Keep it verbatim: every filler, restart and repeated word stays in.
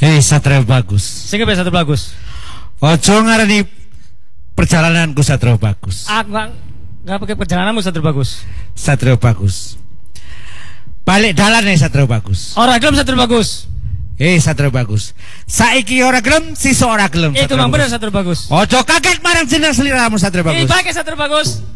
Hei Satrio Bagus. Sing kepiye Satrio Bagus? Ojo ngarani perjalananku Satrio Bagus. Aku enggak enggak pakai perjalananmu Satrio Bagus. Satrio Bagus. Balik dalan nih Satrio Bagus. Ora gelem Satrio Bagus. Hei Satrio Bagus. Saiki ora gelem, sisa ora gelem. Itu memang bener Satrio Bagus. Ojo kaget marang jeneng seliramu Satrio Bagus. Iki bae Satrio Bagus.